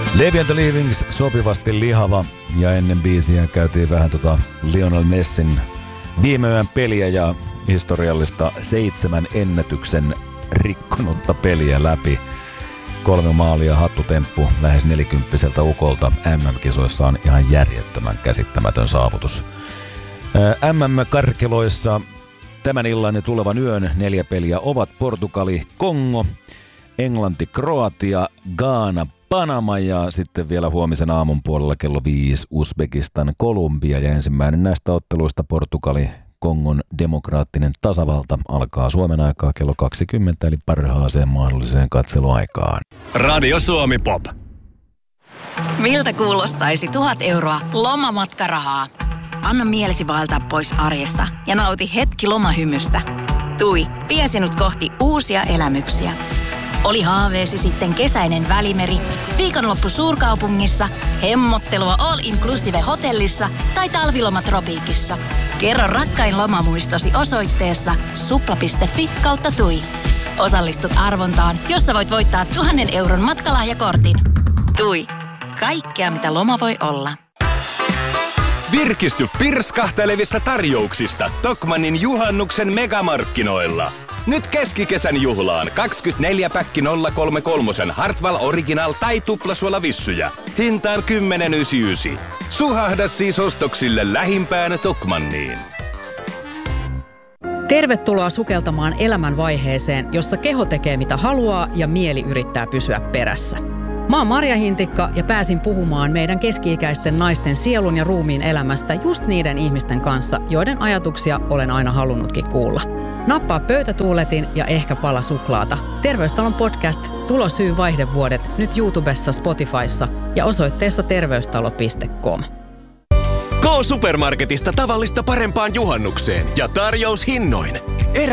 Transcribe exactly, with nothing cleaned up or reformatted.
Levi and the Leavings, sopivasti lihava, ja ennen biisiä käytiin vähän tota Lionel Messin viime yön peliä ja historiallista seitsemän ennätyksen rikkonutta peliä läpi. Kolme maalia, hattutemppu lähes nelikymppiseltä ukolta M M-kisoissa on ihan järjettömän käsittämätön saavutus. M M-karkeloissa tämän illan ja tulevan yön neljä peliä ovat Portugali, Kongo, Englanti, Kroatia, Ghana, Panama ja sitten vielä huomisen aamun puolella kello viisi Uzbekistan, Kolumbia ja ensimmäinen näistä otteluista Portugali, Kongon demokraattinen tasavalta alkaa Suomen aikaa kello kaksikymmentä eli parhaaseen mahdolliseen katseluaikaan. Radio Suomi Pop. Miltä kuulostaisi tuhat euroa lomamatkarahaa? Anna mielesi vaeltaa pois arjesta ja nauti hetki lomahymystä. Tui, vie sinut kohti uusia elämyksiä. Oli haaveesi sitten kesäinen Välimeri, viikonloppu suurkaupungissa, hemmottelua all-inclusive hotellissa tai talviloma tropiikissa. Kerro rakkain lomamuistosi osoitteessa supla piste fi kautta tui. Osallistut arvontaan, jossa voit voittaa tuhannen euron matkalahjakortin. Tui. Kaikkea mitä loma voi olla. Virkisty pirskahtelevista tarjouksista Tokmannin juhannuksen megamarkkinoilla. Nyt keskikesän juhlaan kaksikymmentäneljä päkki nolla kolme kolme Hartwall Original tai tuplasuolavissujä. Hintaan kymmenen yhdeksänkymmentäyhdeksän. Suhahda siis ostoksille lähimpään Tokmanniin. Tervetuloa sukeltamaan elämänvaiheeseen, jossa keho tekee mitä haluaa ja mieli yrittää pysyä perässä. Mä oon Marja Hintikka ja pääsin puhumaan meidän keski-ikäisten naisten sielun ja ruumiin elämästä just niiden ihmisten kanssa, joiden ajatuksia olen aina halunnutkin kuulla. Nappaa pöytätuuletin ja ehkä pala suklaata. Terveystalon podcast Tulosyy vaihdevuodet nyt YouTubessa, Spotifyssa ja osoitteessa terveystalo piste com. Go Supermarketista tavallista parempaan juhannukseen ja tarjous hinnoin.